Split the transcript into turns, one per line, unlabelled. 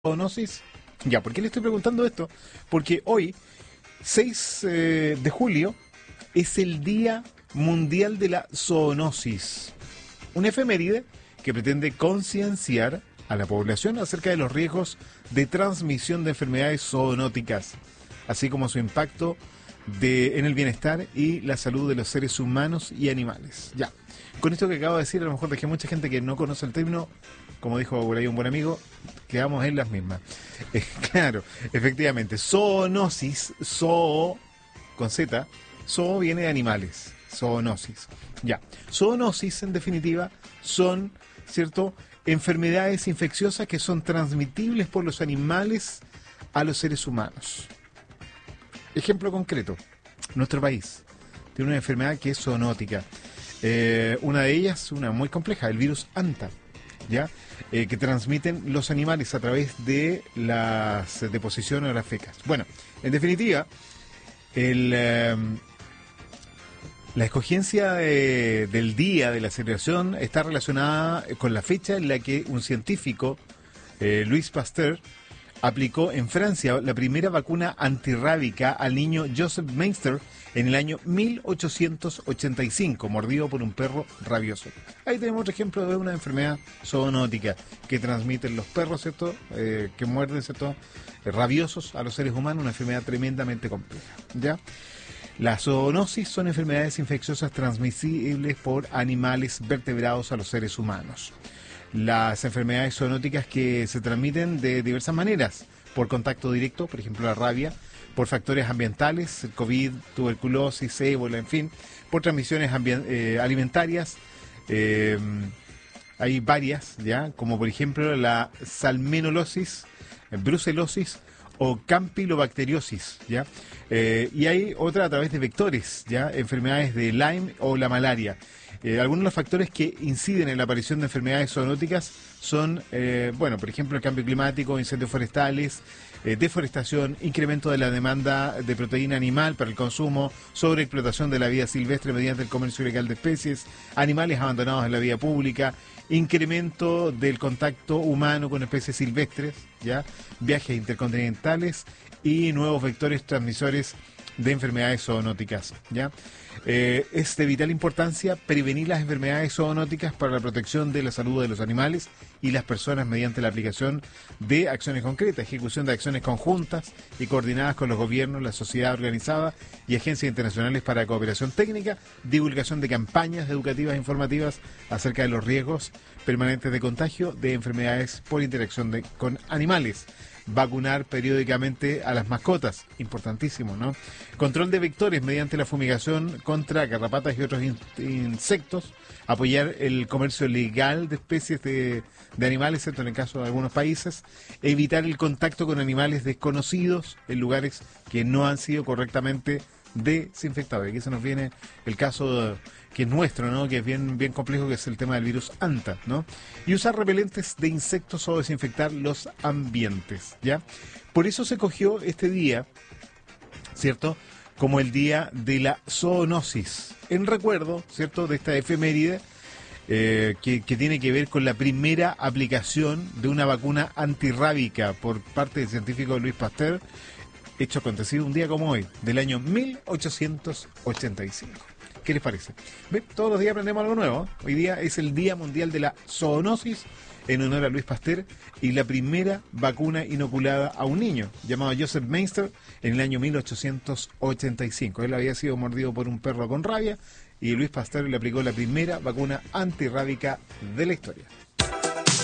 Zoonosis. Ya, ¿por qué le estoy preguntando esto? Porque hoy, 6 de julio, es el Día Mundial de la Zoonosis. Una efeméride que pretende concienciar a la población acerca de los riesgos de transmisión de enfermedades zoonóticas, así como su impacto en el bienestar y la salud de los seres humanos y animales. Ya, con esto que acabo de decir, a lo mejor dejé mucha gente que no conoce el término, como dijo por ahí un buen amigo, quedamos en las mismas. Claro, efectivamente, zoonosis, zoo con Z, zoo viene de animales, zoonosis. Ya, zoonosis en definitiva son, ¿cierto?, enfermedades infecciosas que son transmitibles por los animales a los seres humanos. Ejemplo concreto, nuestro país tiene una enfermedad que es zoonótica. Una de ellas, una muy compleja, el virus Anta, ¿ya? Que transmiten los animales a través de las deposiciones o las fecas. Bueno, en definitiva, la escogencia del día de la celebración está relacionada con la fecha en la que un científico, Louis Pasteur, aplicó en Francia la primera vacuna antirrábica al niño Joseph Meinster en el año 1885, mordido por un perro rabioso. Ahí tenemos otro ejemplo de una enfermedad zoonótica que transmiten los perros, ¿cierto? Que muerden, ¿cierto? Rabiosos a los seres humanos, una enfermedad tremendamente compleja, ¿ya? Las zoonosis son enfermedades infecciosas transmisibles por animales vertebrados a los seres humanos. Las enfermedades zoonóticas que se transmiten de diversas maneras, por contacto directo, por ejemplo la rabia, por factores ambientales, el COVID, tuberculosis, ébola, en fin, por transmisiones alimentarias, hay varias, ya, como por ejemplo la salmonellosis, brucelosis o campylobacteriosis, ya, y hay otra a través de vectores, ya, enfermedades de Lyme o la malaria. Algunos de los factores que inciden en la aparición de enfermedades zoonóticas son, bueno, por ejemplo, el cambio climático, incendios forestales, deforestación, incremento de la demanda de proteína animal para el consumo, sobreexplotación de la vida silvestre mediante el comercio ilegal de especies, animales abandonados en la vía pública, incremento del contacto humano con especies silvestres, ya, viajes intercontinentales y nuevos vectores transmisores de enfermedades zoonóticas, ¿ya? Es de vital importancia prevenir las enfermedades zoonóticas para la protección de la salud de los animales y las personas mediante la aplicación de acciones concretas, ejecución de acciones conjuntas y coordinadas con los gobiernos, la sociedad organizada y agencias internacionales para cooperación técnica, divulgación de campañas educativas e informativas acerca de los riesgos permanentes de contagio de enfermedades por interacción con animales. Vacunar periódicamente a las mascotas, importantísimo, ¿no? Control de vectores mediante la fumigación contra garrapatas y otros insectos, apoyar el comercio legal de especies de animales, excepto en el caso de algunos países, evitar el contacto con animales desconocidos en lugares que no han sido correctamente desinfectados. Aquí se nos viene el caso que es nuestro, ¿no? Que es bien complejo, que es el tema del virus Anta, ¿no? Y usar repelentes de insectos o desinfectar los ambientes, ¿ya? Por eso se cogió este día, ¿cierto?, como el día de la zoonosis, en recuerdo, ¿cierto?, de esta efeméride que tiene que ver con la primera aplicación de una vacuna antirrábica por parte del científico Louis Pasteur, hecho acontecido un día como hoy, del año 1885. ¿Qué les parece? ¿Ven? Todos los días aprendemos algo nuevo. Hoy día es el Día Mundial de la Zoonosis, en honor a Louis Pasteur, y la primera vacuna inoculada a un niño, llamado Joseph Meinster, en el año 1885. Él había sido mordido por un perro con rabia, y Louis Pasteur le aplicó la primera vacuna antirrábica de la historia.